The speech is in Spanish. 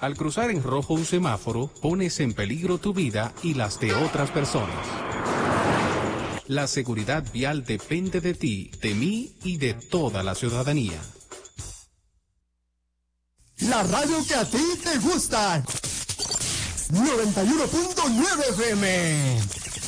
Al cruzar en rojo un semáforo, pones en peligro tu vida y las de otras personas. La seguridad vial depende de ti, de mí y de toda la ciudadanía. La radio que a ti te gusta. 91.9 FM.